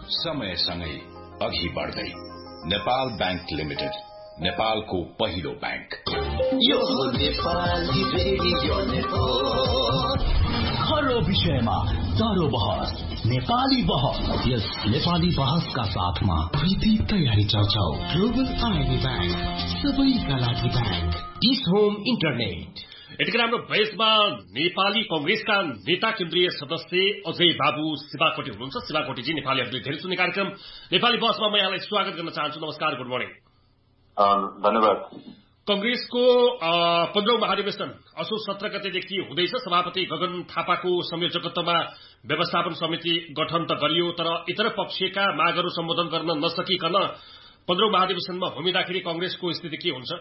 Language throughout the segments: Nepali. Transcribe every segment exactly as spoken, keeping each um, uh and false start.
समयसँगै अघि बढ्दै नेपाल बैंक लिमिटेड, नेपालको पहिलो बैंक। यो हो नेपाली रेडियो नेटवर्क। हर विषयमा चारो बहस, नेपाली बहस। यस नेपाली बहसका साथमा कृति तयारी चर्चा। ग्लोबल आइडी बैंक, सबैका लागि बैंक। Piece home internet. यतिखेर हाम्रो भएसमा नेपाली कंग्रेसका नेता केन्द्रीय सदस्य अजय बाबु शिवाकोटी हुनुहुन्छ। शिवाकोटीजी, नेपालीहरूले धेरै सुन्ने कार्यक्रम नेपाली बहसमा म यहाँलाई स्वागत गर्न चाहन्छु। नमस्कार, गुड मर्निङ। धन्यवाद। कंग्रेसको पन्ध्रौं महाधिवेशन असो सत्र गतेदेखि हुँदैछ। सभापति गगन थापाको संयोजकत्वमा व्यवस्थापन समिति गठन त गरियो, तर इतर पक्षका मागहरू सम्बोधन गर्न नसकिकन पन्ध्रौं महाधिवेशनमा होमिँदाखेरि कंग्रेसको स्थिति के हुन्छ?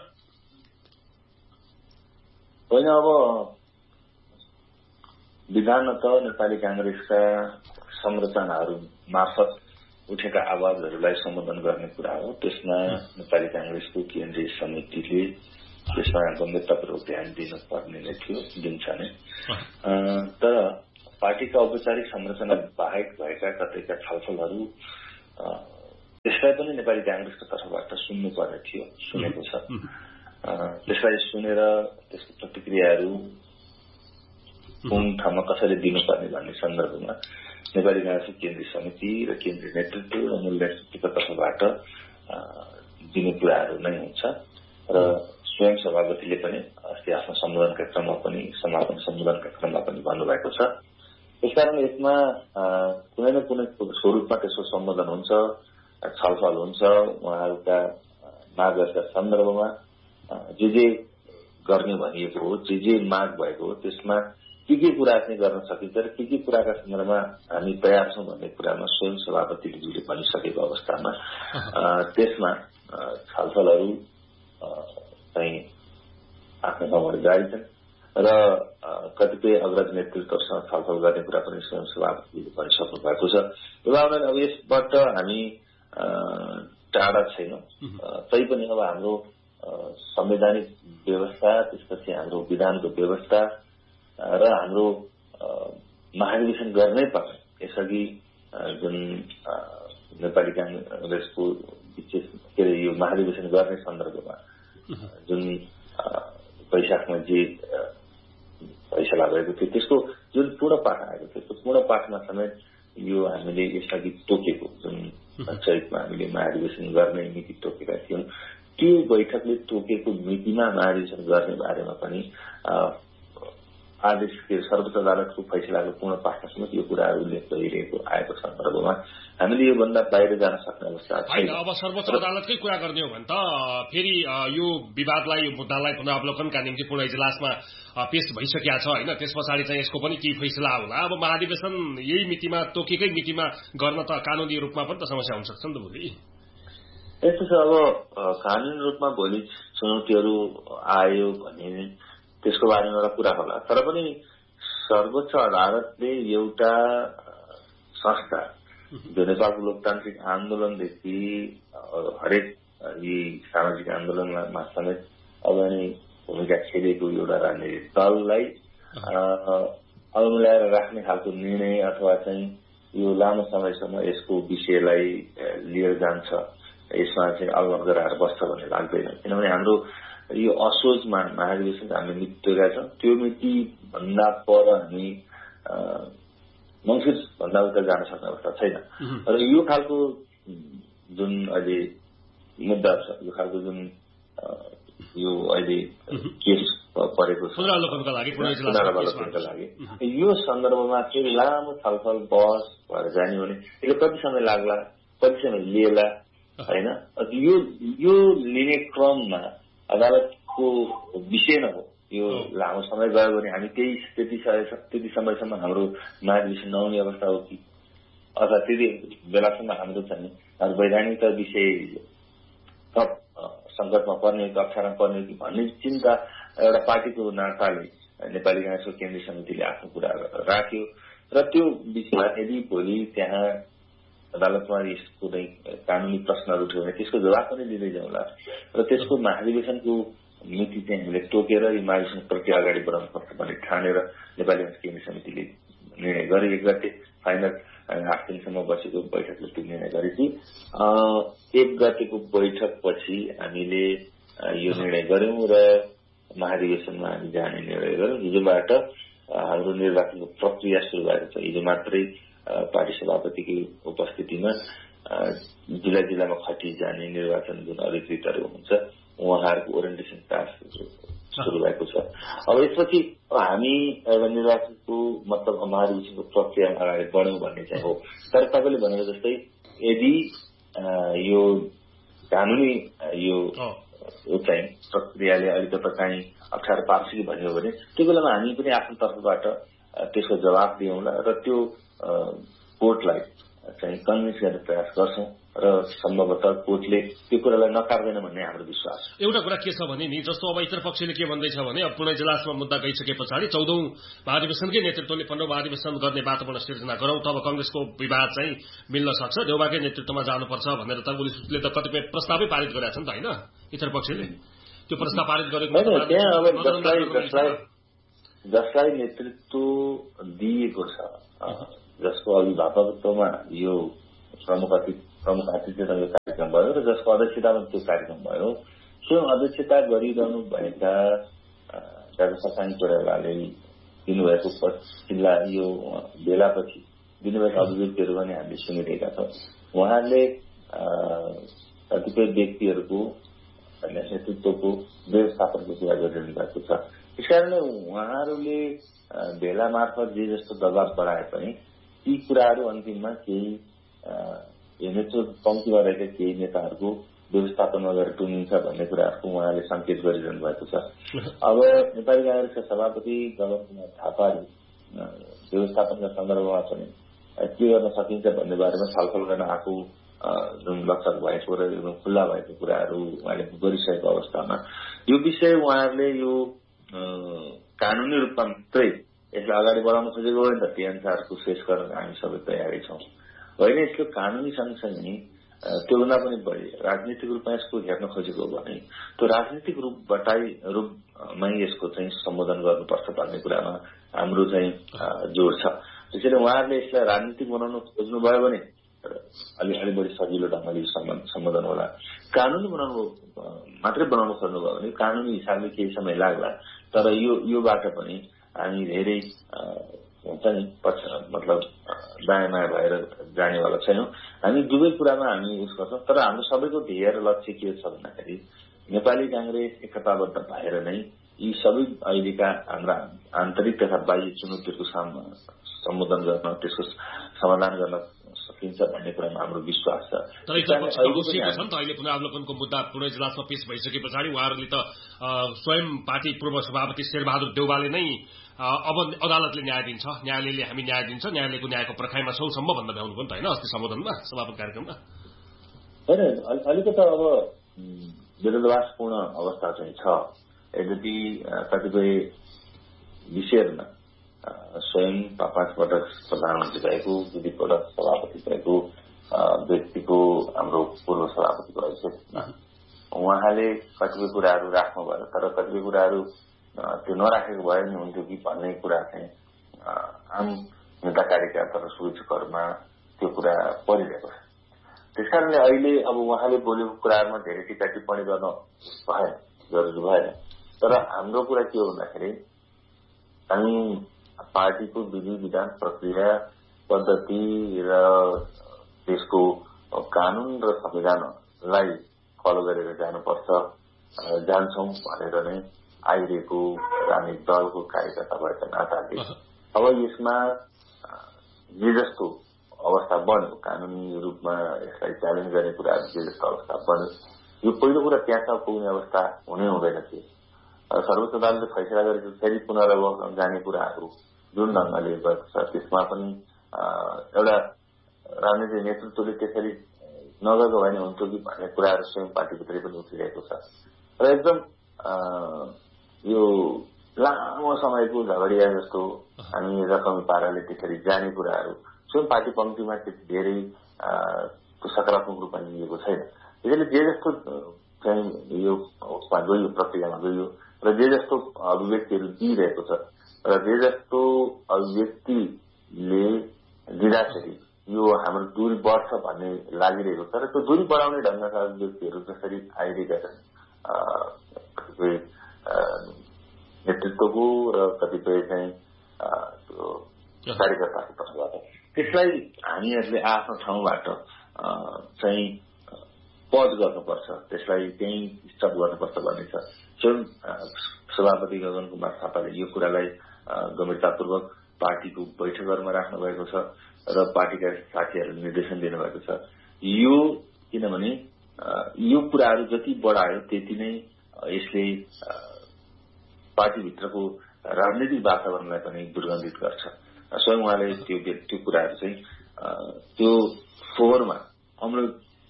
होइन, अब विधानत नेपाली कांग्रेसका संरचनाहरू मार्फत उठेका आवाजहरूलाई सम्बोधन गर्ने कुरा हो। त्यसमा नेपाली कांग्रेसको केन्द्रीय समितिले त्यसमा गम्भीरतापूर्वक ध्यान दिनुपर्ने नै थियो, दिन्छ नै। तर पार्टीका औपचारिक संरचना बाहेक भएका कतैका छलफलहरू त्यसलाई पनि नेपाली कांग्रेसको तर्फबाट सुन्नुपर्ने थियो, सुनेको छ। त्यसलाई सुनेर त्यसको प्रतिक्रियाहरू कुन ठाउँमा कसरी दिनुपर्ने भन्ने सन्दर्भमा नेपाली कांग्रेसको केन्द्रीय समिति र केन्द्रीय नेतृत्व र मूल नेतृत्वको तर्फबाट दिने कुराहरू नै हुन्छ। र स्वयं सभापतिले पनि अस्ति आफ्नो सम्बोधनका क्रममा पनि समापन सम्बोधनका क्रममा पनि भन्नुभएको छ। त्यसकारण यसमा कुनै न कुनै स्वरूपमा त्यसको सम्बोधन हुन्छ, छलफल हुन्छ। उहाँहरूका मागहरूका सन्दर्भमा जे जे गर्ने भनिएको हो, जे जे माग भएको हो, त्यसमा के के कुरा चाहिँ गर्न सकिन्छ र के के कुराका सन्दर्भमा हामी तयार छौं भन्ने कुरामा स्वयं सभापतिले भनिसकेको अवस्थामा त्यसमा छलफलहरू चाहिँ आफ्नो ठाउँबाट जारी छन् र कतिपय अग्रज नेतृत्वसँग छलफल गर्ने कुरा पनि स्वयं सभापतिले भनिसक्नु भएको छ। उदाहरण अब यसबाट हामी टाढा छैनौं, तैपनि अब हाम्रो संवैधानिक व्यवस्था, त्यसपछि हाम्रो विधानको व्यवस्था र हाम्रो महाधिवेशन गर्नै पर्ने यसअघि जुन नेपाली कांग्रेसको विशेष के अरे यो महाधिवेशन गर्ने सन्दर्भमा जुन वैशाखमा जे फैसला भएको थियो त्यसको जुन पूर्ण पाठ आएको थियो, त्यो पूर्ण पाठमा समेत यो हामीले यसअघि तोकेको जुन चैतमा हामीले महाधिवेशन गर्ने मिति तोकेका थियौं, त्यो बैठकले तोकेको मितिमा महाधिवेशन गर्ने बारेमा पनि आदेश के सर्वोच्च अदालतको फैसलाको पूर्ण पाठमा समेत यो कुराहरू उल्लेख गरिरहेको आएको सन्दर्भमा हामीले यो भन्दा बाहिर जान सक्ने अवस्था छैन। अब सर्वोच्च अदालतकै कुरा गर्ने हो भने त फेरि यो विवादलाई, यो मुद्दालाई पुनरावलोकनका निम्ति पूर्ण इजलासमा पेश भइसकेका छ होइन। त्यस पछाडि चाहिँ यसको पनि केही फैसला होला। अब महाधिवेशन यही मितिमा, तोकेकै मितिमा गर्न त कानूनी रूपमा पनि त समस्या हुन सक्छ नि त भोलि। यस्तो छ, अब कानूनी रूपमा भोलि चुनौतीहरू आयो भने त्यसको बारेमा एउटा कुरा होला। तर पनि सर्वोच्च अदालतले एउटा संस्था जो नेपालको लोकतान्त्रिक आन्दोलनदेखि हरेक यी सामाजिक आन्दोलनमा समेत अग्रणी भूमिका खेलेको एउटा राजनीतिक दललाई अल्मल्याएर राख्ने खालको निर्णय अथवा चाहिँ यो लामो समयसम्म यसको विषयलाई लिएर जान्छ, यसमा चाहिँ अलमल गराएर बस्छ भन्ने लाग्दैन। किनभने हाम्रो यो असोजमा महाधिवेशन हामीले मिति तोकेका छौं, त्यो मिति भन्दा पर हामी मङ्सिर भन्दा उता जान सक्ने अवस्था छैन। र यो खालको जुन अहिले मुद्दा छ, यो खालको जुन यो अहिले केस परेको छ पुनरावलोकनका लागि, यो सन्दर्भमा चाहिँ लामो छलफल बहस भएर जाने भने यसले कति समय लाग्ला, कति समय लिएला होइन। यो यो लिने क्रममा अदालतको विषय न हो, यो लामो समय गयो भने हामी त्यही त्यति त्यति समयसम्म हाम्रो महाधिवेशन नहुने अवस्था हो कि अथवा त्यति बेलासम्म हाम्रो चाहिँ वैधानिक विषय थप संकटमा पर्ने, अप्ठ्यारोमा पर्ने कि भन्ने चिन्ता एउटा पार्टीको नाताले नेपाली कांग्रेसको केन्द्रीय समितिले आफ्नो कुरा राख्यो। र त्यो विषयमा यदि भोलि त्यहाँ अदालतमा यसको नै कानूनी प्रश्नहरू उठ्यो भने त्यसको जवाब पनि दिँदै जाउँला र त्यसको महाधिवेशनको मिति चाहिँ हामीले तोकेर यो महाधिवेशन प्रक्रिया अगाडि बढाउनुपर्छ भन्ने ठानेर नेपाली कांग्रेस केन्द्रीय समितिले निर्णय गरे। एक गते फाइनल आठ दिनसम्म बसेको बैठकले त्यो निर्णय गरे कि एक गतेको बैठकपछि हामीले यो निर्णय गर्यौं र महाधिवेशनमा हामी जाने निर्णय गर्यौं। हिजोबाट हाम्रो निर्वाचनको प्रक्रिया सुरु भएको छ। हिजो मात्रै पार्टी सभापतिको उपस्थितिमा जिल्ला जिल्लामा खटी जाने निर्वाचन जुन अधिकृतहरू हुन्छ उहाँहरूको ओरिएन्टेसन क्लास सुरु भएको छ। अब यसपछि हामी एउटा निर्वाचनको मतलब महाधिवेशनको प्रक्रियामा अगाडि बढ्यौं भन्ने चाहिँ हो। तर तपाईँले भनेको जस्तै यदि यो कानुनी यो चाहिँ प्रक्रियाले अलिकति चाहिँ अप्ठ्यारो पार्छ कि भन्यो भने त्यो बेलामा हामी पनि आफ्नो तर्फबाट त्यसको जवाब दियौँला र त्यो कोर्टलाई चाहिँ कन्भिन्स गर्ने प्रयास गर्छौं र सम्भवतः कोर्टले त्यो कुरालाई नकार्दैन भन्ने हाम्रो विश्वास छ। एउटा कुरा के छ भने नि जस्तो अब इतर पक्षले के भन्दैछ भने अब पुणे इजलासमा मुद्दा गइसके पछाडि चौधौं महाधिवेशनकै नेतृत्वले पन्ध्रौं महाधिवेशन गर्ने वातावरण सिर्जना गरौं तब कंग्रेसको विवाद चाहिँ मिल्न सक्छ, देउबाकै नेतृत्वमा जानुपर्छ भनेर त उसले त कतिपय प्रस्तावै पारित गरेका छन् त हैन इतर पक्षले त्यो प्रस्ताव पारित गरेको जसलाई नेतृत्व दिएको छ जसको अभिभावकत्वमा यो प्रमुख अतिथि प्रमुख अतिथिको कार्यक्रम भयो र जसको अध्यक्षतामा त्यो कार्यक्रम भयो स्वयं अध्यक्षता गरिरहनु भएका डाक्टर शशाङ्क कोइरालाले दिनुभएको पछिल्ला यो बेलापछि दिनुभएका अभिव्यक्तिहरू पनि हामीले सुनिरहेका छौँ। उहाँले कतिपय व्यक्तिहरूको नेतृत्वको व्यवस्थापनको कुरा गरिरहनु भएको छ। त्यसकारणले उहाँहरूले भेला मार्फत जे जस्तो दबाव बढाए पनि ती कुराहरू अन्तिममा केही नेतृत्व पङ्क्तिमा रहेका केही नेताहरूको व्यवस्थापनमा गएर टुनिन्छ भन्ने कुराहरूको उहाँले संकेत गरिरहनु भएको छ। अब नेपाली कांग्रेसका सभापति गगन कुमार थापाले व्यवस्थापनका सन्दर्भमा पनि के गर्न सकिन्छ भन्ने बारेमा छलफल गर्न आफू जुन लक्षक भएको र एकदम खुल्ला भएको कुराहरू उहाँले गरिसकेको अवस्थामा यो विषय उहाँहरूले यो कानूनी रूपमा मात्रै यसलाई अगाडि बढाउन खोजेको हो नि त त्यही अनुसारको शेष गर्न हामी सबै तयारी छौँ। होइन यसको कानूनी सँगसँगै त्योभन्दा पनि बढी राजनीतिक रूपमा यसको हेर्न खोजेको हो भने त्यो राजनीतिक रूपबाटै रूपमै यसको चाहिँ सम्बोधन गर्नुपर्छ भन्ने कुरामा हाम्रो चाहिँ जोड छ। त्यसैले उहाँहरूले यसलाई राजनीतिक बनाउन खोज्नुभयो भने अलि अलि बढी सजिलो ढङ्गले सम्बोधन होला। कानूनी बनाउनु मात्रै बनाउन खोज्नुभयो भने कानूनी हिसाबले केही समय लाग्ला, तर यो योबाट पनि हामी धेरै हुन्छ नि मतलब दायाँ माया भएर जानेवाला छैनौँ। हामी दुवै कुरामा हामी उस गर्छौँ, तर हाम्रो सबैको ध्येय र लक्ष्य के छ भन्दाखेरि नेपाली कांग्रेस एकताबद्ध भएर नै यी सबै अहिलेका हाम्रा आन्तरिक तथा बाह्य चुनौतीहरूको सम्बोधन गर्न त्यसको समाधान गर्न सकिन्छ भन्ने कुरामा हाम्रो विश्वास छ। तर अहिले पुनरावलोकनको मुद्दा पुणे इजलासमा पेश भइसके पछाडि उहाँहरूले त स्वयं पार्टी पूर्व सभापति शेरबहादुर देउवाले नै अब अदालतले न्याय दिन्छ, न्यायालयले हामी न्याय दिन्छ, न्यायालयको न्यायको पर्खाइमा छौं सम्म भन्दा भ्याउनु पनि त होइन अस्ति सम्बोधनमा समापन कार्यक्रममा होइन। अलिकति अब विरोधाभासपूर्ण अवस्था चाहिँ छ। यद्यपि कतिपय विषयहरूमा स्वयं पाँच पटक प्रधानमन्त्री भएको दुई पटक सभापति भएको व्यक्तिको हाम्रो पूर्व सभापतिको हैसियतमा उहाँले कतिपय कुराहरू राख्नुभयो, तर कतिपय कुराहरू त्यो नराखेको भए नि हुन्थ्यो कि भन्ने कुरा चाहिँ आम नेता कार्यकर्ता र शुभेच्छुकहरूमा त्यो कुरा परिरहेको छ। त्यसकारणले अहिले अब उहाँले बोलेको कुराहरूमा धेरै टिका टिप्पणी गर्न भएन, जरुरी भएन। तर हाम्रो कुरा के हो भन्दाखेरि हामी पार्टीको विधि विधान प्रक्रिया पद्धति र त्यसको कानून र संविधानलाई फलो गरेर जानुपर्छ जान्छौं भनेर नै आइरहेको राजनीतिक दलको कार्यकर्ता भएका नाताले अब यसमा जे जस्तो अवस्था बन्यो कानूनी रूपमा यसलाई च्यालेन्ज गर्ने कुराहरू जे जस्तो अवस्था बन्यो यो पहिलो कुरा त्यहाँसम्म पुग्ने अवस्था हुनै हुँदैन थियो। सर्वोच्च अदालतले फैसला गरेको फेरि पुनरावलोकन जाने कुराहरू जुन ढङ्गले भएको छ त्यसमा पनि एउटा राजनीतिक नेतृत्वले त्यसरी नगएको भए नि हुन्थ्यो कि भन्ने कुराहरू स्वयं पार्टीभित्रै पनि उठिरहेको छ र एकदम यो लामो समयको झगडिया जस्तो हामी रकमी पाराले त्यसरी जाने कुराहरू स्वयं पार्टी पङ्क्तिमा त्यति धेरै सकारात्मक रूपमा लिएको छैन। त्यसैले जे जस्तो चाहिँ यो गयो प्रक्रियामा गयो र जे जस्तो अभिव्यक्तिहरू दिइरहेको छ र जे जस्तो अभिव्यक्तिले दिँदाखेरि यो हाम्रो दूरी बढ्छ भन्ने लागिरहेको तर त्यो दूरी बढाउने ढङ्गका व्यक्तिहरू जसरी आइरहेका छन् कतिपय नेतृत्वको र कतिपय चाहिँ कार्यकर्ताको तर्फबाट त्यसलाई हामीहरूले आफ्नो ठाउँबाट चाहिँ पज गर्नुपर्छ, त्यसलाई त्यही स्टप गर्नुपर्छ भन्ने छ। स्वयं सभापति गगन कुमार थापाले यो कुरालाई गम्भीरतापूर्वक पार्टीको बैठकहरूमा राख्नु भएको छ र पार्टीका साथीहरूले निर्देशन दिनुभएको छ। यो किनभने यो कुराहरू जति बढायो त्यति नै यसले पार्टीभित्रको राजनीतिक वातावरणलाई पनि दुर्गन्धित गर्छ। स्वयं उहाँले त्यो त्यो कुराहरू चाहिँ त्यो फोहोरमा अम्लो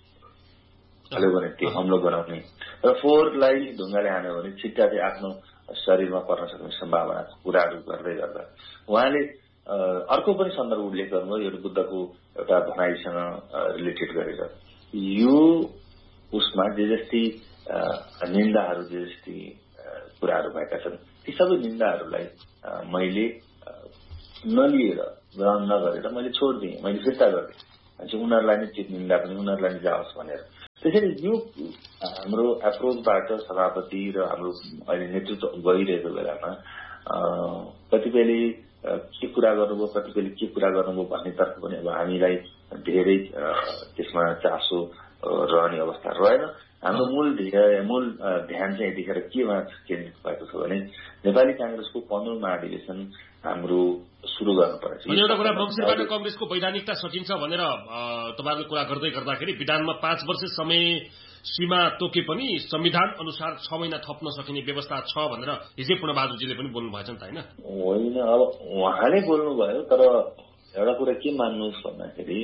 हाल्यो भने त्यो अम्लो गराउने र फोहोरलाई ढुङ्गाले हान्यो भने छिट्टा चाहिँ आफ्नो शरीरमा पर्न सक्ने सम्भावना कुराहरू गर्दै गर्दा उहाँले अर्को पनि सन्दर्भ उल्लेख गर्नुभयो यो बुद्धको एउटा भनाइसँग रिलेटेड गरेर यो उसमा जे जस्तै निन्दाहरू जे जस्तै कुराहरू भएका छन् ती सबै निन्दाहरूलाई मैले नलिएर ग्रहण नगरेर मैले छोडिदिएँ, मैले फिर्ता गरेँ। उनीहरूलाई नै चित निन्दा पनि उनीहरूलाई नै जाओस् भनेर। त्यसैले यो हाम्रो एप्रोचबाट सभापति र हाम्रो अहिले नेतृत्व गइरहेको बेलामा कतिपयले के कुरा गर्नुभयो कतिपयले के कुरा गर्नुभयो भन्नेतर्फ पनि अब हामीलाई धेरै त्यसमा चासो रहने अवस्था रहेन। हाम्रो मूल मूल ध्यान चाहिँ यतिखेर केमा केन्द्रित भएको छ भने नेपाली कांग्रेसको पन्ध्रौं महाधिवेशन हाम्रो सुरु गर्नुपर्छ। एउटा कुरा मङ्सिरबाट कंग्रेसको वैधानिकता सकिन्छ भनेर तपाईहरुले कुरा गर्दै गर्दाखेरि विधानमा पाँच वर्ष समय सीमा तोके पनि संविधान अनुसार छ महिना थप्न सकिने व्यवस्था छ भनेर हिजै पूर्णबहादुरजीले पनि बोल्नु भएछ नि त हैन? होइन, अब उहाँले बोल्नु भयो तर एउटा कुरा के मान्नुहोस् भन्दाखेरि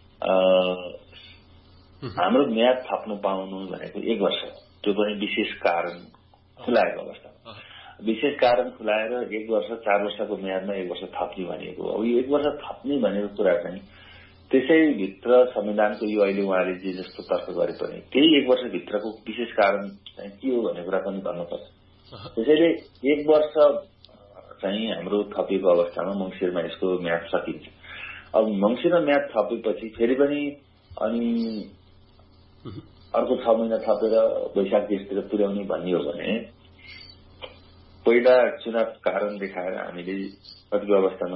हाम्रो म्याद थप्नु पाउनु भनेको एक वर्ष, त्यो पनि विशेष कारण खुलाएको अवस्था। विशेष कारण खुलाएर एक वर्ष चार वर्षको म्यादमा एक वर्ष थप्ने भनेको अब यो एक वर्ष थप्ने भनेको कुरा चाहिँ त्यसैभित्र संविधानको यो अहिले उहाँले जे जस्तो तर्क गरे पनि त्यही एक वर्षभित्रको विशेष कारण चाहिँ के हो भन्ने कुरा पनि भन्नुपर्छ। त्यसैले एक वर्ष चाहिँ हाम्रो थपिएको अवस्थामा मङ्सिरमा यसको म्याद सकिन्छ। अब मङ्सिरमा म्याद थपेपछि फेरि पनि अनि अर्को छ महिना थपेर वैशाख देशतिर पुर्याउने भन्ने हो भने पहिला चुनाव कारण देखाएर हामीले कतिपय अवस्थामा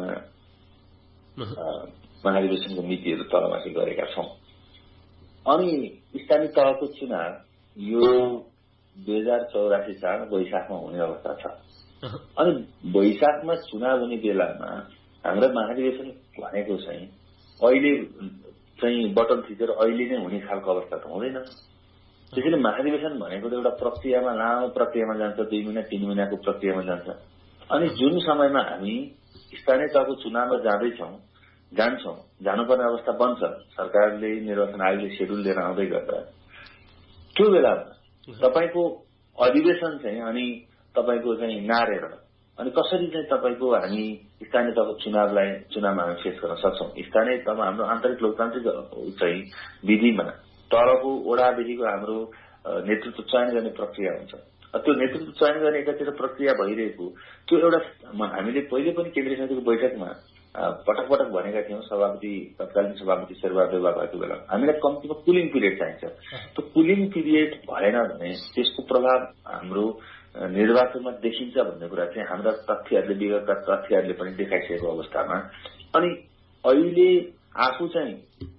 महाधिवेशनको मितिहरू तलमाथि गरेका छौं। अनि स्थानीय तहको चुनाव यो दुई हजार चौरासी साल वैशाखमा हुने अवस्था छ। अनि वैशाखमा चुनाव हुने बेलामा हाम्रो महाधिवेशन भनेको चाहिँ अहिले चाहिँ बटन थिचेर अहिले नै हुने खालको अवस्था त हुँदैन। त्यसैले महाधिवेशन भनेको त एउटा प्रक्रियामा लामो प्रक्रियामा जान्छ, दुई महिना तीन महिनाको प्रक्रियामा जान्छ। अनि जुन समयमा हामी स्थानीय तहको चुनावमा जाँदैछौँ जान्छौँ जानुपर्ने अवस्था बन्छ, सरकारले निर्वाचन आयोगले सेड्युल लिएर आउँदै गर्दा त्यो बेलामा तपाईँको अधिवेशन चाहिँ अनि तपाईँको चाहिँ नारेर अनि कसरी चाहिँ तपाईँको हामी स्थानीय तहको चुनावलाई चुनावमा हामी फेस गर्न सक्छौँ। स्थानीय तहमा हाम्रो आन्तरिक लोकतान्त्रिक चाहिँ विधिमा तलको ओडादेखिको हाम्रो नेतृत्व चयन गर्ने प्रक्रिया हुन्छ। त्यो नेतृत्व चयन गर्ने एकातिर प्रक्रिया भइरहेको त्यो एउटा हामीले पहिले पनि केन्द्रीय समितिको बैठकमा पटक पटक भनेका थियौँ। सभापति तत्कालीन सभापति शेरबहादुर देउवा भएको बेला हामीलाई कम्तीमा कुलिङ पिरियड चाहिन्छ। त्यो कुलिङ पिरियड भएन भने त्यसको प्रभाव हाम्रो निर्वाचनमा देखिन्छ भन्ने कुरा चाहिँ हाम्रा तथ्यहरूले विगतका तथ्यहरूले पनि देखाइसकेको अवस्थामा अनि अहिले आफू चाहिँ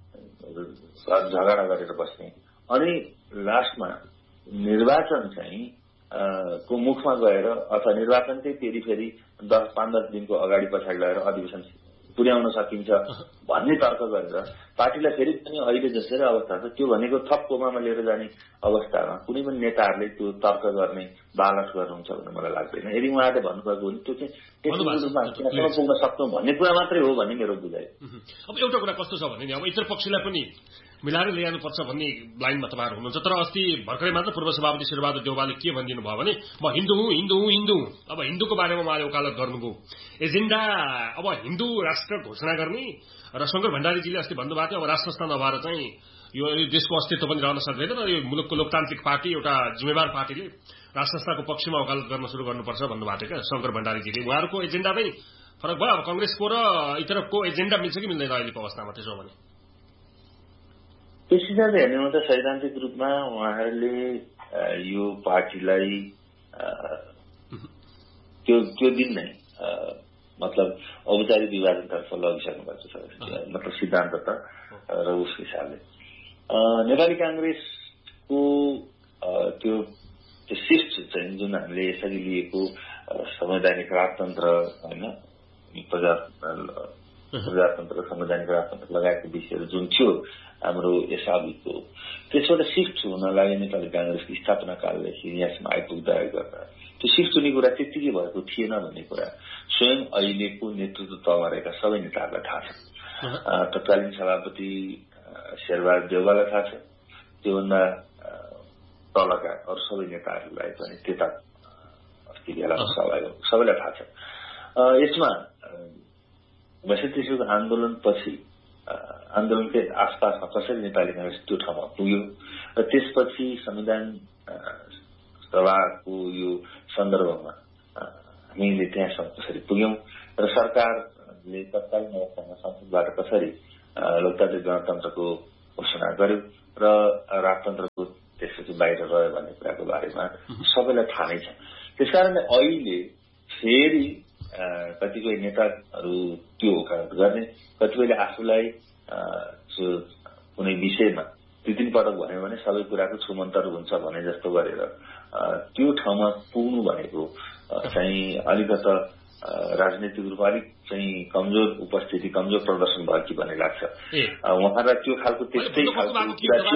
झगडा गरेर बस्ने अनि लास्टमा निर्वाचन चाहिँ को मुखमा गएर अथवा निर्वाचनकै फेरि फेरि दस पाँच दस दिनको अगाडि पछाडि लगेर अधिवेशन पुर्याउन सकिन्छ भन्ने तर्क गरेर पार्टीलाई फेरि पनि अहिले जसरी अवस्था छ त्यो भनेको थप कोमामा लिएर जाने अवस्थामा कुनै पनि नेताहरूले त्यो तर्क गर्ने बालस गर्नुहुन्छ भन्ने मलाई लाग्दैन। यदि उहाँले भन्नुभएको हो भने त्यो चाहिँ पुग्न सक्छौँ भन्ने कुरा मात्रै हो भन्ने मेरो बुझाइ। अब एउटा कुरा कस्तो छ भने अब इतर पक्षलाई पनि मिलाएर ल्याउनुपर्छ भन्ने लाइनमा तपाईँहरू हुनुहुन्छ। तर अस्ति भर्खरै मात्र पूर्व सभापति शेरबहादुर देउवाले के भनिदिनु भयो भने म हिन्दू हुँ हिन्दू हुँ हिन्दू हुँ। अब हिन्दूको बारेमा उहाँले वकालत गर्नुभयो। एजेन्डा अब हिन्दू राष्ट्र घोषणा गर्ने र शंकर भण्डारीजीले अस्ति भन्नुभएको थियो अब राष्ट्र संस्था नभएर चाहिँ यो देशको अस्तित्व पनि रहन सक्दैन र यो मुलुकको लोकतान्त्रिक पार्टी एउटा जिम्मेवार पार्टीले राष्ट्र संस्थाको पक्षमा वकालत गर्न शुरू गर्नुपर्छ भन्नुभएको थियो क्या शंकर भण्डारीजीले। उहाँहरूको एजेन्डा चाहिँ फरक भयो। अब कंग्रेसको र इतरको एजेन्डा मिल्छ कि मिल्दैन अहिलेको अवस्थामा त्यसो भने? त्यस हिसाबले हेर्ने हो त सैद्धान्तिक रूपमा उहाँहरूले यो पार्टीलाई त्यो त्यो दिन नै मतलब औपचारिक विभाजनतर्फ लगिसक्नु भएको छ, मतलब सिद्धान्त त र उसको हिसाबले नेपाली कांग्रेसको त्यो त्यो शिफ्ट चाहिँ जुन हामीले यसरी लिएको संवैधानिक राजतन्त्र होइन प्रजा प्रजातन्त्र संवैधानिक राजतन्त्र लगायतको विषयहरू जुन थियो हाम्रो यस अवधिको त्यसबाट सिफ्ट हुनलाई नेपाली कांग्रेसको स्थापना कालदेखि यहाँसम्म आइपुग्दा गर्दा त्यो सिफ्ट हुने कुरा त्यत्तिकै भएको थिएन भन्ने कुरा स्वयं अहिलेको नेतृत्व तहमा रहेका सबै नेताहरूलाई थाहा छ। तत्कालीन सभापति शेरबहादुर देउवालाई थाहा छ, त्योभन्दा तलका अरू सबै नेताहरूलाई पनि त्यता अस्ति बेलामा सबैलाई थाहा छ। यसमा वैशेषिक आन्दोलनपछि आन्दोलनकै आसपासमा कसरी नेपाली कांग्रेस त्यो ठाउँमा पुग्यो र त्यसपछि संविधान सभाको यो सन्दर्भमा हामीले त्यहाँसम्म कसरी पुग्यौं र सरकारले तत्कालीन अवस्थामा संसदबाट कसरी लोकतान्त्रिक गणतन्त्रको घोषणा गर्यो र राजतन्त्रको त्यसपछि बाहिर रह्यो भन्ने कुराको बारेमा सबैलाई थाहा नै छ। त्यसकारणले अहिले फेरि कतिपय नेताहरू त्यो वकालत गर्ने, कतिपयले आफूलाई कुनै विषयमा दुई तीन पटक भन्यो भने सबै कुराको छुमन्तर हुन्छ भने जस्तो गरेर त्यो ठाउँमा पुग्नु भनेको चाहिँ अलिकता राजनीतिक रूपमा अलिक चाहिँ कमजोर उपस्थिति कमजोर प्रदर्शन भयो कि भन्ने लाग्छ। उहाँलाई त्यो खालको त्यस्तै खालको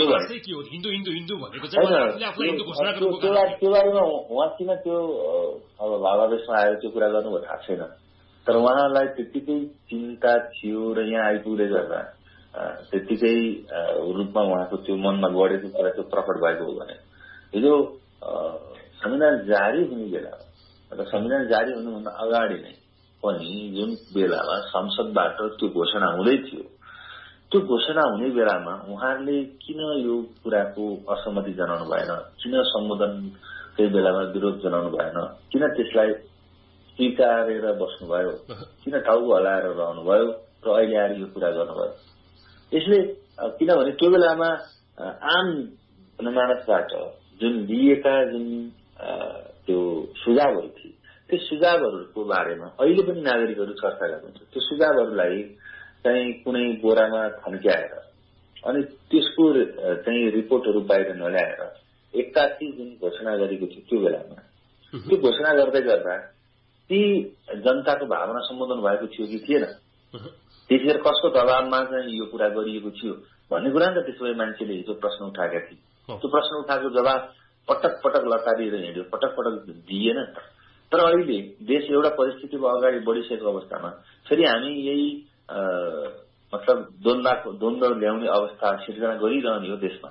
त्यो बारेमा उहाँ किन त्यो अब भावावेशमा आएर त्यो कुरा गर्नुभयो थाहा छैन, तर उहाँलाई त्यत्तिकै चिन्ता थियो र यहाँ आइपुग्दै गर्दा त्यत्तिकै रूपमा उहाँको त्यो मनमा गढेको कुरा त्यो प्रकट भएको हो भने हिजो संविधान जारी हुने बेला र संविधान जारी हुनुभन्दा अगाडि नै पनि जुन बेलामा संसदबाट त्यो घोषणा हुँदै थियो त्यो घोषणा हुने बेलामा उहाँहरूले किन यो कुराको असहमति जनाउनु भएन, किन सम्बोधनकै बेलामा विरोध जनाउनु भएन, किन त्यसलाई स्वीकारेर बस्नुभयो, किन टाउको हल्लाएर रहनुभयो र अहिले आएर यो कुरा गर्नुभयो। यसले किनभने त्यो बेलामा आम जनमानसबाट जुन लिएका जुन त्यो सुझावहरू थिए त्यो सुझावहरूको बारेमा अहिले पनि नागरिकहरू चर्चा गर्नुहुन्छ। त्यो सुझावहरूलाई चाहिँ कुनै बोरामा थन्क्याएर अनि त्यसको चाहिँ रिपोर्टहरू बाहिर नल्याएर एक्कासी जुन घोषणा गरेको थियो त्यो बेलामा त्यो घोषणा गर्दै गर्दा ती जनताको भावना सम्बोधन भएको थियो कि थिएन, त्यतिखेर कसको दबावमा चाहिँ यो कुरा गरिएको थियो भन्ने कुरा नि त त्यसो भए मान्छेले हिजो प्रश्न उठाएका थिए। त्यो प्रश्न उठाएको जवाब पटक पटक लतारिएर हिँड्यो, पटक पटक दिएन। तर अहिले देश एउटा परिस्थितिमा अगाडि बढिसकेको अवस्थामा फेरि हामी यही मतलब द्वन्द्वको द्वन्द्व ल्याउने अवस्था सिर्जना गरिरहने हो देशमा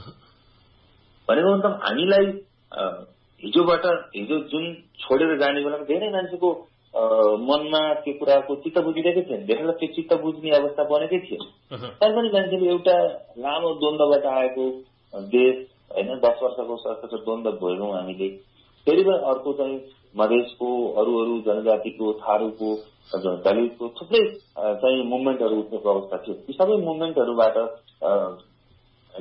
भनेको मतलब हामीलाई हिजोबाट हिजो जुन छोडेर जाने बेलामा धेरै मान्छेको मनमा त्यो कुराको चित्त बुझिरहेकै थिएन, धेरैलाई त्यो चित्त बुझ्ने अवस्था बनेकै थिएन। तैपनि मान्छेले एउटा लामो द्वन्द्वबाट आएको देश होइन दस वर्षको सशस्त्र द्वन्द्व भोग्यौं हामीले, फेरि अर्को चाहिँ मधेसको अरू अरू जनजातिको थारूको दलितको थुप्रै चाहिँ मुभमेन्टहरू उठेको अवस्था थियो। यी सबै मुभमेन्टहरूबाट होइन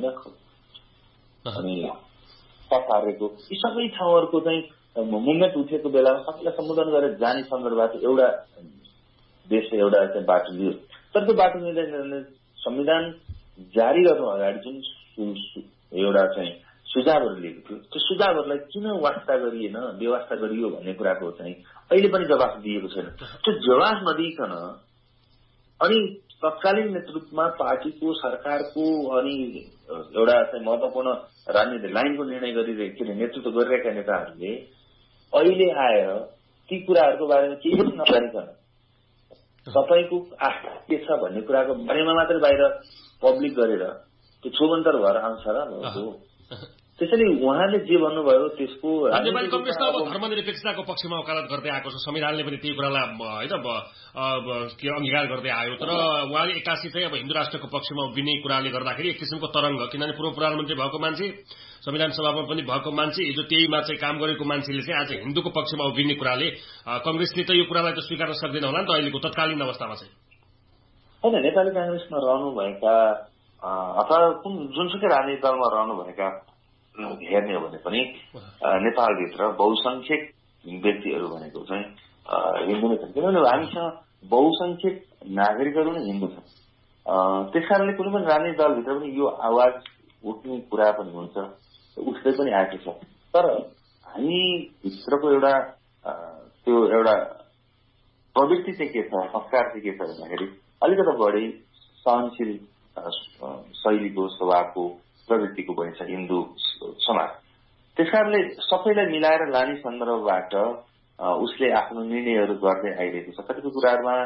अनि सफारेको यी सबै ठाउँहरूको चाहिँ मुभमेन्ट उठेको बेलामा सबैलाई सम्बोधन गरेर जाने सन्दर्भबाट एउटा देशले एउटा चाहिँ बाटो लियो। तर त्यो बाटो लिँदै संविधान जारी गर्नु अगाडि जुन एउटा चाहिँ सुझावहरू लिएको थियो त्यो सुझावहरूलाई किन वास्ता गरिएन, व्यवस्था गरियो भन्ने कुराको चाहिँ अहिले पनि जवाफ दिएको छैन। त्यो जवाफ नदिइकन अनि तत्कालीन नेतृत्वमा पार्टीको सरकारको अनि एउटा चाहिँ महत्वपूर्ण राजनीतिक लाइनको निर्णय गरिरहेको नेतृत्व गरिरहेका नेताहरूले अहिले आएर ती कुराहरूको बारेमा केही पनि नजानिकन तपाईँको आस्था के छ भन्ने कुराको बारेमा मात्रै बाहिर पब्लिक गरेर त्यो छोबन्तर भएर आउँछ र त्यसैले उहाँले जे भन्नुभयो त्यसको नेपाली कङ्ग्रेस अब धर्मनिरपेक्षताको पक्षमा वकालत गर्दै आएको छ, संविधानले पनि त्यही कुरालाई होइन के अंगीकार गर्दै आयो। तर उहाँले एक्कासी चाहिँ अब हिन्दू राष्ट्रको पक्षमा उभिने कुराले गर्दाखेरि एक किसिमको तरंग, किनभने पूर्व प्रधानमन्त्री भएको मान्छे, संविधान सभामा पनि भएको मान्छे, हिजो त्यहीमा चाहिँ काम गरेको मान्छेले चाहिँ आज हिन्दूको पक्षमा उभिने कुराले कंग्रेसले त यो कुरालाई त स्वीकार्न सक्दैन होला नि त अहिलेको तत्कालीन अवस्थामा चाहिँ। होइन, नेपाली कांग्रेसमा रहनुभएका अथवा कुन जुनसुकै राजनीतिक दलमा रहनुभएका हेर्ने हो भने पनि नेपालभित्र बहुसंख्यक व्यक्तिहरू भनेको चाहिँ हिन्दू नै छन्, किनभने हामीसँग बहुसंख्यक नागरिकहरू नै हिन्दू छन्। त्यस कारणले कुनै पनि राजनीतिक दलभित्र पनि यो आवाज उठ्ने कुरा पनि हुन्छ, उठ्दै पनि आएको छ। तर हामी भित्रको एउटा त्यो एउटा प्रवृत्ति चाहिँ के छ, संस्कार चाहिँ के छ भन्दाखेरि अलिकति बढी सहनशील शैलीको स्वभावको प्रवृत्तिको पनि छ हिन्दू समाज। त्यस कारणले सबैलाई मिलाएर लाने सन्दर्भबाट उसले आफ्नो निर्णयहरू गर्दै आइरहेको छ। कतिपय कुराहरूमा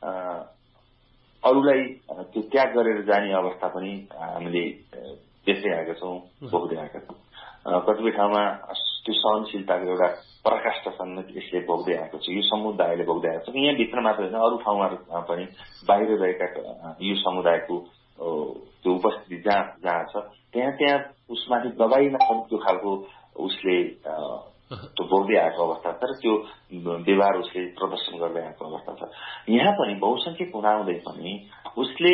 अरूलाई त्यो त्याग गरेर जाने अवस्था पनि हामीले देख्दै आएका छौँ, भोग्दै आएका छौँ। कतिपय ठाउँमा त्यो सहनशीलताको एउटा प्रकाष्ठ समेत यसले भोग्दै आएको छ, यो समुदायले भोग्दै आएको छ। यहाँ भित्र मात्र होइन, अरू ठाउँमा पनि बाहिर रहेका यो समुदायको त्यो उपस्थिति जहाँ जहाँ छ त्यहाँ त्यहाँ उसमाथि दबाईमा पनि त्यो खालको उसले त्यो भोग्दै आएको अवस्था छ र त्यो व्यवहार उसले प्रदर्शन गर्दै आएको अवस्था छ। यहाँ पनि बहुसंख्यक हुँदाहुँदै पनि उसले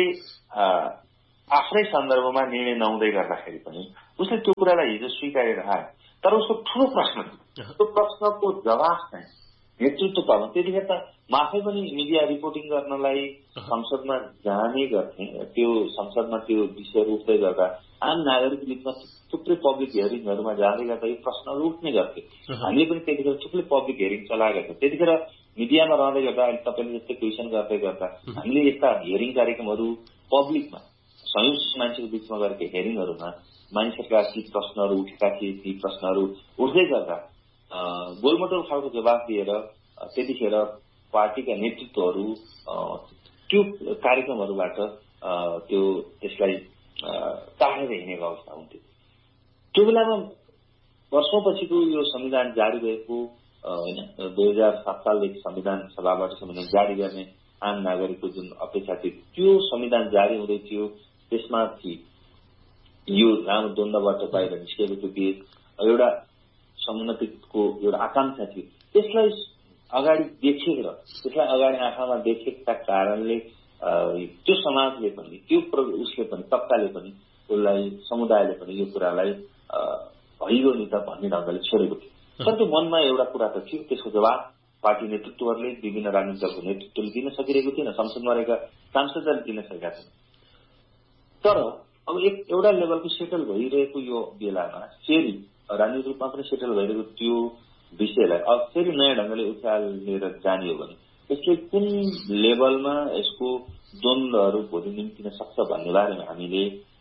आफ्नै सन्दर्भमा निर्णय नहुँदै गर्दाखेरि पनि उसले त्यो कुरालाई हिजो स्वीकारेर आयो। तर उसको ठूलो प्रश्न त्यो प्रश्नको जवाफ चाहिँ नेतृत्व तहमा, त्यतिखेर त म आफै पनि मिडिया रिपोर्टिङ गर्नलाई संसदमा जाने गर्थेँ। त्यो संसदमा त्यो विषयहरू उठ्दै गर्दा आम नागरिक बिचमा थुप्रै पब्लिक हियरिङहरूमा जाँदै गर्दा यो प्रश्नहरू उठ्ने गर्थे। हामीले पनि त्यतिखेर थुप्रै पब्लिक हियरिङ चलाएका थियौँ। त्यतिखेर मिडियामा रहँदै गर्दा अहिले तपाईँले जस्तै क्वेसन गर्दै गर्दा हामीले यस्ता हियरिङ कार्यक्रमहरू पब्लिकमा सयौं मान्छेको बिचमा गरेका हियरिङहरूमा मानिसहरूका ती प्रश्नहरू उठेका थिए, ती प्रश्नहरू उठ्दै गर्दा गोलमटोल खालको जवाफ दिएर त्यतिखेर पार्टीका नेतृत्वहरू त्यो कार्यक्रमहरूबाट त्यो त्यसलाई टाढेर हिँडेको अवस्था हुन्थ्यो। त्यो बेलामा वर्षौंपछिको यो संविधान जारी भएको होइन, दुई हजार सात सालदेखि संविधान सभाबाट संविधान जारी गर्ने आम नागरिकको जुन अपेक्षा थियो त्यो संविधान जारी हुँदै थियो। त्यसमा यो लामो द्वन्द्वबाट बाहिर निस्केको थियो कि एउटा समुन्नतिको एउटा आकांक्षा थियो। त्यसलाई अगाडि देखेर त्यसलाई अगाडि आँखामा देखेका कारणले त्यो समाजले पनि त्यो उसले पनि तबकाले पनि उसलाई समुदायले पनि यो कुरालाई भइगयो नि त भन्ने ढङ्गले छोडेको थियो। तर त्यो मनमा एउटा कुरा त थियो, त्यसको जवाब पार्टी नेतृत्वहरूले विभिन्न राजनीतिक दलको नेतृत्वले दिन सकिरहेको थिएन, संसदमा रहेका सांसदहरूले दिन सकेका थिएन। तर अब एक एउटा लेभलको सेटल भइरहेको यो बेलामा फेरि राजनीतिक रूपमा पनि सेटल भइरहेको त्यो विषयलाई अब फेरि नयाँ ढङ्गले उचालेर जाने हो भने यसले कुन लेभलमा यसको द्वन्द्वहरू भोलि निम्तिन सक्छ भन्ने बारेमा हामीले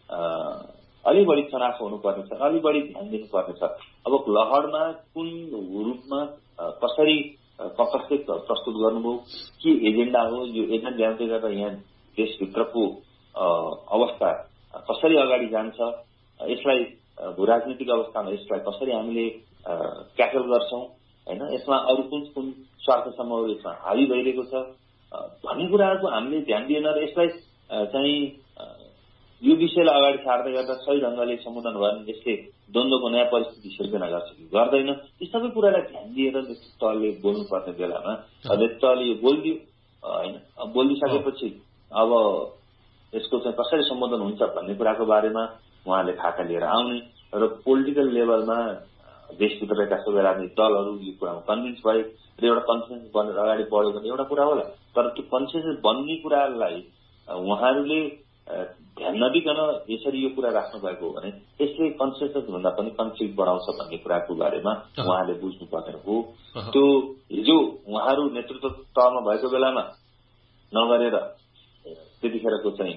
अलि बढी तनाखा हुनुपर्नेछ, अलि बढी ध्यान दिनुपर्नेछ। अब लहरमा कुन रूपमा कसरी कसले प्रस्तुत गर्नुभयो, के एजेन्डा हो, यो एजेन्डा ल्याउँदै गर्दा यहाँ देशभित्रको अवस्था कसरी अगाडि जान्छ, यसलाई भू राजनीतिक अवस्थामा यसलाई कसरी हामीले ट्याकल गर्छौं होइन, यसमा अरू कुन कुन स्वार्थ समूहहरू यसमा हावी भइरहेको छ भन्ने कुराहरूको हामीले ध्यान दिएन र यसलाई चाहिँ यो विषयलाई अगाडि सार्दै गर्दा सही ढङ्गले सम्बोधन भयो भने यसले द्वन्द्वको नयाँ परिस्थिति सिर्जना गर्छ कि गर्दैन, यी सबै कुरालाई ध्यान दिएर नेतृत्वले बोल्नुपर्ने बेलामा नेतृत्वले यो बोलिदियो होइन। बोलिदिइसकेपछि अब यसको चाहिँ कसरी सम्बोधन हुन्छ भन्ने कुराको बारेमा उहाँले खाका लिएर आउने र पोलिटिकल लेभलमा देशभित्र रहेका सबै राजनीतिक दलहरू यो कुरामा कन्भिन्स भए र एउटा कन्सेन्सस बनेर अगाडि बढ्यो भने एउटा कुरा होला। तर त्यो कन्सेन्सस बन्ने कुरालाई उहाँहरूले ध्यान नदिकन यसरी यो कुरा राख्नु भएको हो भने यसले कन्सेन्सस भन्दा पनि कन्फ्लिक्ट बढाउँछ भन्ने कुराको बारेमा उहाँले बुझ्नुपर्ने हो। त्यो हिजो उहाँहरू नेतृत्व तहमा भएको बेलामा नगरेर त्यतिखेरको चाहिँ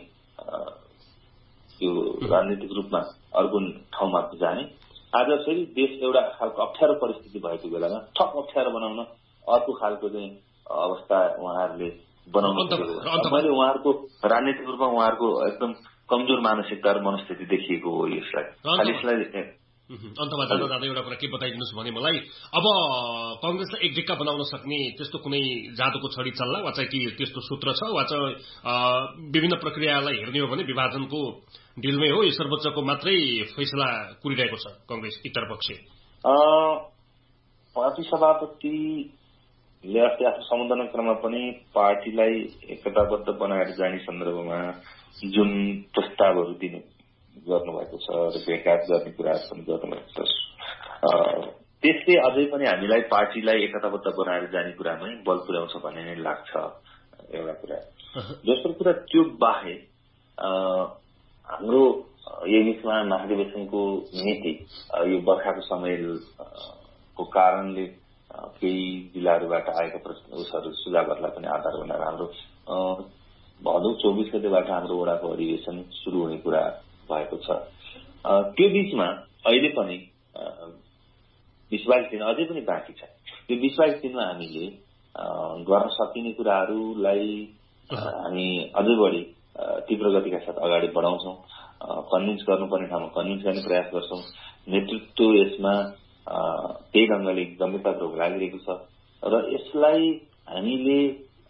त्यो राजनीतिक रूपमा अर्को ठाउँमा जाने, आज फेरि देश एउटा खालको अप्ठ्यारो परिस्थिति भएको बेलामा थप अप्ठ्यारो बनाउन अर्को खालको चाहिँ अवस्था उहाँहरूले बनाउनु। मैले उहाँहरूको राजनीतिक रूपमा उहाँहरूको एकदम कमजोर मानसिकता र मनस्थिति देखिएको हो यसलाई। खालि यसलाई अन्तमा जाँदा जाँदा एउटा कुरा के बताइदिनुहोस् भने मलाई, अब कंग्रेसलाई एक ढिक्का बनाउन सक्ने त्यस्तो कुनै जादुको छडी चल्ला वा चाहिँ कि त्यस्तो सूत्र छ वा चाहिँ विभिन्न प्रक्रियालाई हेर्ने हो भने विभाजनको डिलमै हो, यो सर्वोच्चको मात्रै फैसला कुरिरहेको छ कंग्रेस इतरपक्ष। पार्टी सभापति ले अस्ति आफ्नो सम्बोधन क्रममा पनि पार्टीलाई एकताबद्ध बनाएर जाने सन्दर्भमा जुन प्रस्तावहरू दिने गर्नुभएको छ र भेटघाट गर्ने कुराहरू पनि गर्नुभएको छ, त्यसले अझै पनि हामीलाई पार्टीलाई एकताबद्ध बनाएर जाने कुरामै बल पुर्याउँछ भन्ने नै लाग्छ एउटा कुरा। दोस्रो कुरा, त्यो बाहेक हाम्रो एमिसमा महाधिवेशनको नीति यो बर्खाको समयको कारणले केही जिल्लाहरूबाट आएका प्रश्न उसहरू सुझावहरूलाई पनि आधार बनाएर हाम्रो भदौ चौबिस गतेबाट हाम्रो वडाको अधिवेशन सुरु हुने कुरा भएको छ। त्यो बीचमा अहिले पनि बीस बाइस दिन अझै पनि बाँकी छ। त्यो बीस बाइस दिनमा हामीले गर्न सकिने कुराहरूलाई हामी अझै बढी तीव्र गतिका साथ अगाडि बढाउँछौँ। कन्भिन्स गर्नुपर्ने ठाउँमा कन्भिन्स गर्ने प्रयास गर्छौँ। नेतृत्व यसमा त्यही ढङ्गले गम्भीरतापूर्वक लागिरहेको छ र यसलाई हामीले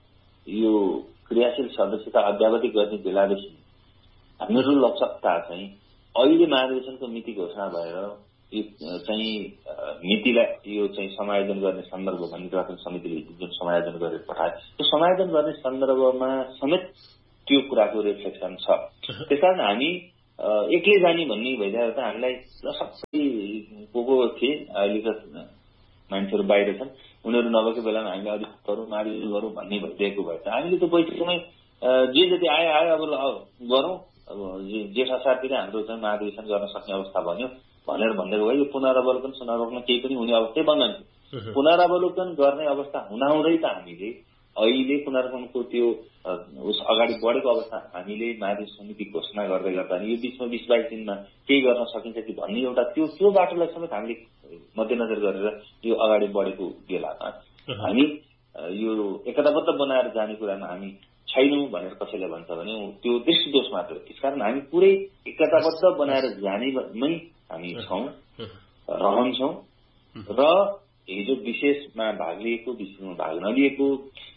यो क्रियाशील सदस्यता अद्यावधि गर्ने बेलादेखि हाम्रो लक्ष्यता चाहिँ अहिले महाधिवेशनको मिति घोषणा भएर चाहिँ नीतिलाई यो चाहिँ समायोजन गर्ने सन्दर्भ भन्ने निर्वाचन समितिले जुन समायोजन गरेर पठाए त्यो समायोजन गर्ने सन्दर्भमा समेत त्यो कुराको रिफ्लेक्सन छ। त्यसकारण हामी एक्लै जाने भन्ने भइरहेको त हामीलाई सबै को को थिए अहिलेका मान्छेहरू बाहिर छन्, उनीहरू नभएको बेलामा हामीले अलिक गरौँ मारिदिनु गरौँ भन्ने भइरहेको भए त हामीले त बैठकमै जे जति आयो आयो अब गरौँ, अब जेठ असारतिर हाम्रो चाहिँ महाधिवेशन गर्न सक्ने अवस्था बन्यो भनेर भन्दै गयो। यो पुनरावलोकन सुनरावलोकन केही पनि हुने अवस्थै बन्दैन। पुनरावलोकन गर्ने अवस्था हुँदाहुँदै त हामीले अहिले पुनरावलोकनको त्यो उस अगाडि बढेको अवस्था हामीले महाधिवेशन समिति घोषणा गर्दै गर्दा यो बिचमा बिस बाइस दिनमा केही गर्न सकिन्छ कि भन्ने एउटा त्यो त्यो बाटोलाई समेत हामीले मध्यनजर गरेर यो अगाडि बढेको बेलामा हामी यो एकताबद्ध बनाएर जाने कुरामा हामी छैनौँ भनेर कसैले भन्छ भने त्यो दृष्टिदोष मात्र हो। त्यसकारण हामी पुरै एकताबद्ध बनाएर जानेमै हामी छौँ, रहन्छौँ र हिजो विशेषमा भाग लिएको विशेषमा भाग नलिएको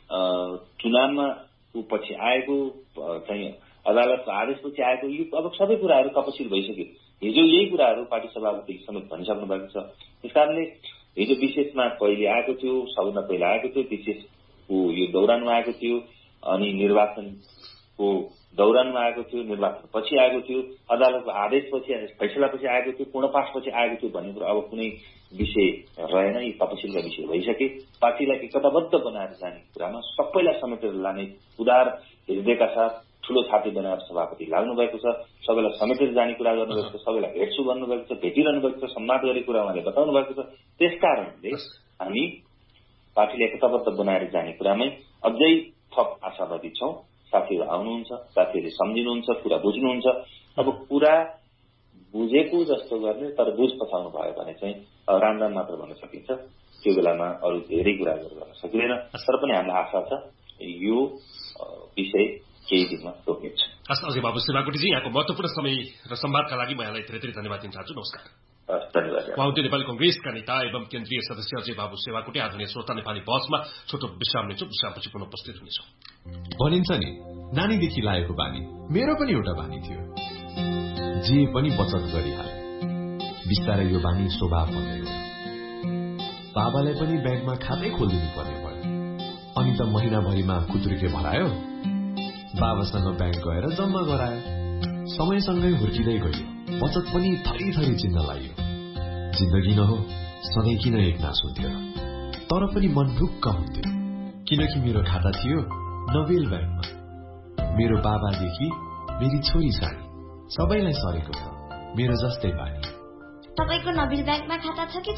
चुनावमा पछि आएको चाहिँ अदालतको आदेशपछि आएको यो अब सबै कुराहरू तपसिल भइसक्यो। हिजो यही कुराहरू पार्टी सभापतिले समेत भनिसक्नु भएको छ। त्यसकारणले हिजो विशेषमा पहिले आएको थियो, सबभन्दा पहिला आएको थियो, विशेषको यो दौरानमा आएको थियो, अनि निर्वाचनको दौरानमा आएको थियो, निर्वाचन पछि आएको थियो, अदालतको आदेशपछि फैसलापछि आएको थियो, पूर्णपाठपछि आएको थियो भन्ने कुरा अब कुनै विषय रहेन। यी तपसिलका विषय भइसके। पार्टीलाई एकताबद्ध बनाएर जाने कुरामा सबैलाई समेटेर लाने उदार हृदयका साथ ठूलो छाती बनाएर सभापति लाग्नु भएको छ। सबैलाई समेटेर जाने कुरा गर्नुभएको छ, सबैलाई भेट्छु भन्नुभएको छ, भेटिरहनु भएको छ, सम्वाद गरेको कुरा उहाँले बताउनु भएको छ। त्यस कारणले हामी पार्टीले एकताबद्ध बनाएर जाने कुरामै अझै थप आशावादी छौँ। साथीहरू आउनुहुन्छ, साथीहरूले सम्झिनुहुन्छ, कुरा बुझ्नुहुन्छ। अब कुरा बुझेको जस्तो गर्ने तर बुझ पछाउनु भयो भने चाहिँ राम राम मात्र भन्न सकिन्छ, त्यो बेलामा अरू धेरै कुराहरू गर्न सकिँदैन। तर पनि हामीलाई आशा छ यो विषय केही दिनमा रोकिन्छ। हस् अझै बाबु सेवाकोटीजी, यहाँको महत्वपूर्ण समय र संवादका लागि म यहाँलाई धेरै धेरै धन्यवाद दिन चाहन्छु। नमस्कार। धन्यवाद। उहाँले नेपाली कंग्रेसका नेता एवं केन्द्रीय सदस्य अजय बाबु सेवाकोटी। आदरणीय श्रोता, नेपाली बसमा छोटो विश्राम लिन्छौँ, विश्रामपछि पुनः उपस्थित हुनेछौँ। भनिन्छ नि नानीदेखि लागेको बानी, मेरो पनि एउटा बानी थियो, जे पनि बचत गरिहाले। बिस्तारै यो बानी स्वभाव बन्दै गयो। बाबालाई पनि ब्याङ्कमा खातै खोलिदिनु पर्ने भयो। अनि त महिनाभरिमा कुतुर्के भरायो, बाबासँग ब्याङ्क गएर जम्मा गरायो। समयसँगै हुर्किँदै गयो, बचत पनि थरी थरी चिन्न लाग्यो। जिन्दगी न हो सधैँ किन एक नास हुन्थ्यो, तर पनि मन ढुक्क हुन्थ्यो, किनकि मेरो खाता थियो नोबेल ब्याङ्कमा। मेरो बाबादेखि मेरी छोरी सानी सबैलाई सरेको छ मेरो जस्तै बानी। तपाईको नोबेल ब्याङ्कमा खाता छ कि